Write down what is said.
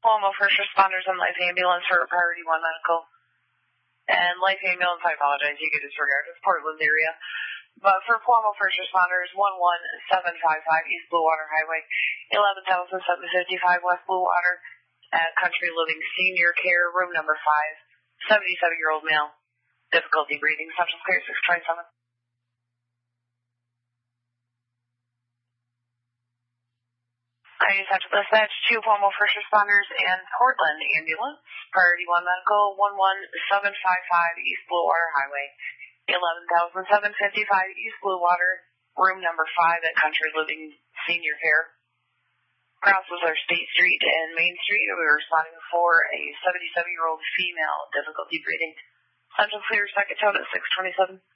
Palmo first responders and life ambulance for priority 1 medical. And life ambulance, I apologize, you can disregard. It's Portland area. But for Palmo first responders, 11755 East Blue Water Highway, 11,755 West Blue Water, at Country Living Senior Care, room number 5, 77-year-old male, difficulty breathing, central clear 627. I just have to dispatch 2 Palmo first responders and Portland ambulance, priority 1 medical, 11755 East Blue Water Highway, 11,755 East Blue Water, room number 5 at Country Living Senior Care. Crosses are State Street and Main Street. We were responding for a 77-year-old female, difficulty breathing. Central clear, second tone at 627.